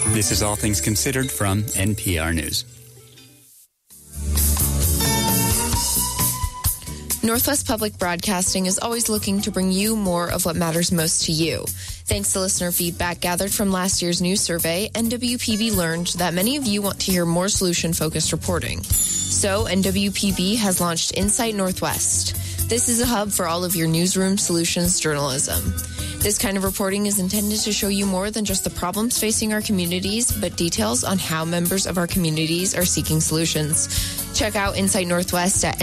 This is All Things Considered from NPR News. Northwest Public Broadcasting is always looking to bring you more of what matters most to you. Thanks to listener feedback gathered from last year's news survey, NWPB learned that many of you want to hear more solution-focused reporting. So, NWPB has launched Insight Northwest. This is a hub for all of your newsroom solutions journalism. This kind of reporting is intended to show you more than just the problems facing our communities, but details on how members of our communities are seeking solutions. Check out Insight Northwest at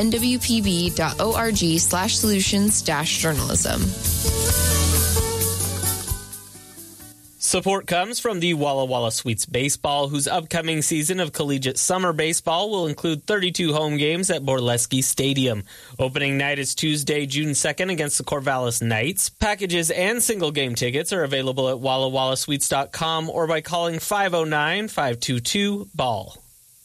nwpb.org/solutions-journalism. Support comes from the Walla Walla Sweets Baseball, whose upcoming season of collegiate summer baseball will include 32 home games at Borleski Stadium. Opening night is Tuesday, June 2nd against the Corvallis Knights. Packages and single game tickets are available at wallawallasweets.com or by calling 509-522-BALL.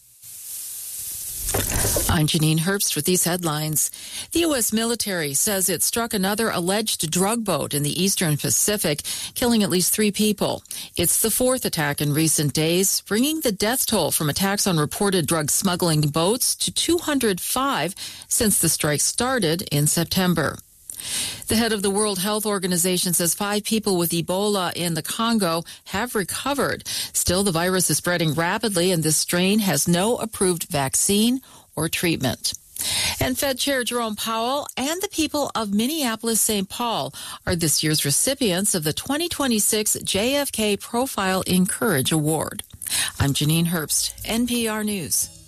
I'm Janine Herbst with these headlines. The U.S. military says it struck another alleged drug boat in the eastern Pacific, killing at least 3 people. It's the 4th attack in recent days, bringing the death toll from attacks on reported drug smuggling boats to 205 since the strike started in September. The head of the World Health Organization says 5 people with Ebola in the Congo have recovered. Still, the virus is spreading rapidly, and this strain has no approved vaccine or treatment. And Fed Chair Jerome Powell and the people of Minneapolis-St. Paul are this year's recipients of the 2026 JFK Profile in Courage Award. I'm Janine Herbst, NPR News.